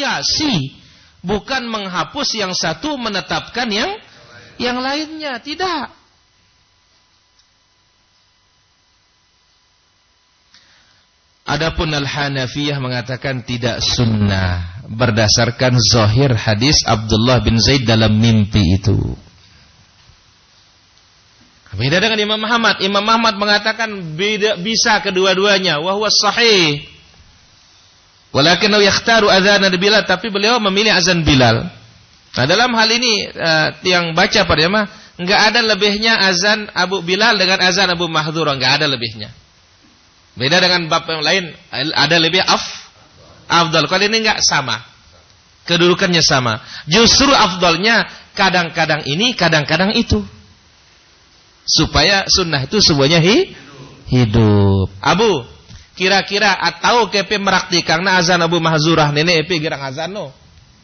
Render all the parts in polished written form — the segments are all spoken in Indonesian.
variasi, bukan menghapus yang satu menetapkan yang lainnya, tidak. Adapun Al-Hanafiyah mengatakan tidak sunnah berdasarkan zahir hadis Abdullah bin Zaid dalam mimpi itu. Beda dengan Imam Ahmad. Imam Ahmad mengatakan beda, bisa kedua-duanya, wa huwa shahih. Walakinnahu yakhtaru adzan Bilal, tapi beliau memilih azan Bilal. Nah, dalam hal ini yang baca pada jemaah enggak ada lebihnya azan Abu Bilal dengan azan Abu Mahdhurah, enggak ada lebihnya. Beda dengan bab yang lain, ada lebih afdal. Kalau ini enggak sama. Kedudukannya sama. Justru afdalnya kadang-kadang ini, kadang-kadang itu. Supaya sunnah itu semuanya hidup. Abu, kira-kira atau kepe merakti karena azan Abu Mahzurah nenek epe girang azan no.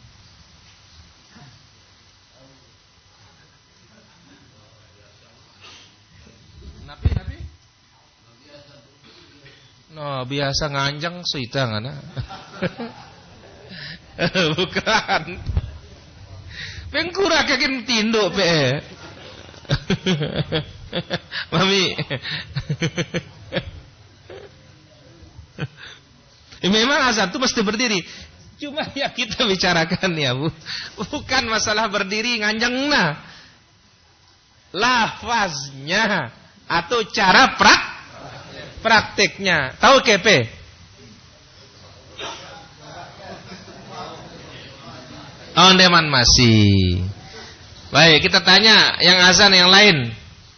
Napi. No, biasa nganjang suita ngana. Bukan. Pengkura kakin tinduk pe. Mami. Memang azan itu mesti berdiri. Cuma ya kita bicarakan ya Bu, bukan masalah berdiri nganjeng nah. Lafaznya atau cara prakteknya. Tahu kepe? Ondeman masih. Baik, kita tanya yang azan yang lain.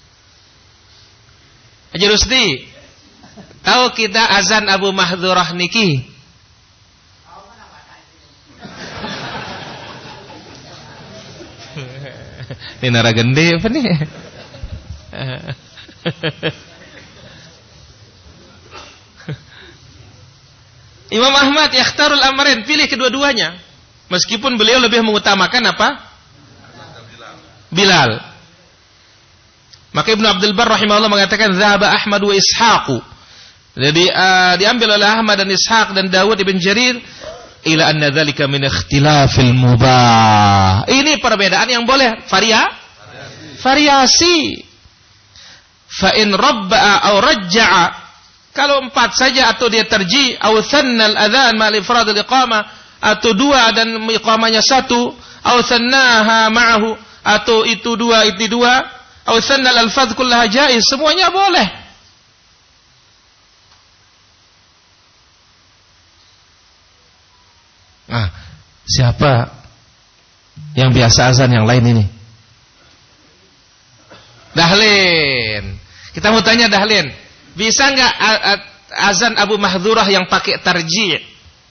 Haji Rusdi, tahu kita azan Abu Mahdhurah niki? Ini nara gede apa nih? Imam Ahmad yakhtarul amrain, pilih kedua-duanya. Meskipun beliau lebih mengutamakan apa? Bilal. Maka Ibnu Abdul Barr rahimahullah mengatakan dzahaba Ahmad wa Ishaq. Jadi diambil oleh Ahmad dan Ishaq dan Dawud ibn Jarir ila anna dzalika min ikhtilafil mubah. Ini perbedaan yang boleh variasi. Fa in rabba'a aw rajja'a, kalau empat saja atau dia terji, aw thanna al-adzan ma al-ifrad al-iqamah, atau dua dan iqamahnya satu, aw thannaha ma'ahu, atau itu dua itu dua, aw thanna al-alfaz kullaha jaiz, semuanya boleh. Nah, siapa yang biasa azan yang lain ini? Dahlin. Kita mau tanya Dahlin, bisa enggak azan Abu Mahdhurah yang pakai tarji'?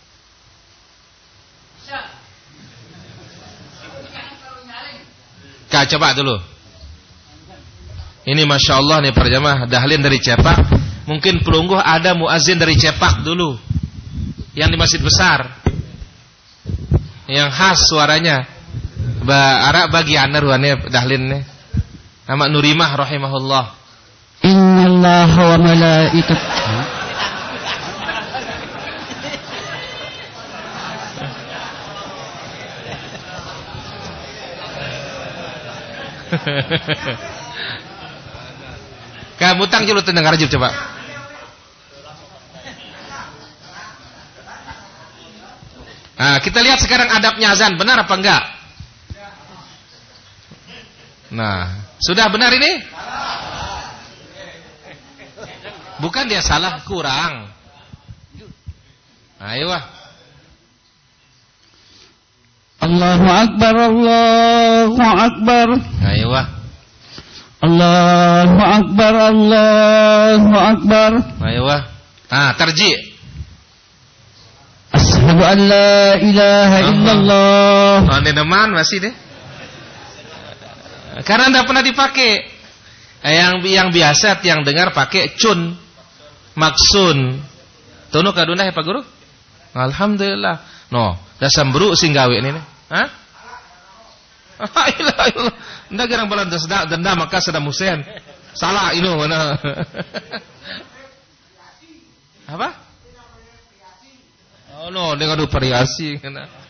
Kak, coba dulu. Ini Masya Allah nih perjamaah, Dahlin dari Cepak. Mungkin pelungguh ada muazin dari Cepak dulu, yang di masjid besar, yang khas suaranya arak bagi anar ruannya Dahlin nih. Nama Nurimah rahimahullah. Innallaha wa malaikatahu Kamu tang julu tendang rajib coba. Nah, kita lihat sekarang adabnya azan, benar apa enggak? Nah, sudah benar ini? Bukan dia salah, kurang. Ayo. Allahu Akbar, Allahu Akbar. Ayo. Allahu Akbar, Allahu Akbar. Ayo. Ah, tarji'. Asyhadu an la ilaha illallah. Oh, ini teman masih deh. Karena tidak pernah dipakai. Yang biasa yang dengar pakai cun, maksun. Tono kaduna ya Pak Guru? Alhamdulillah. No, dasam bru singgawi ini nih. Hah? Ilah. Ndak gerang balan denda maka sedang Husain. Salah ini mana? Apa? Oh no, dengan variasi kena.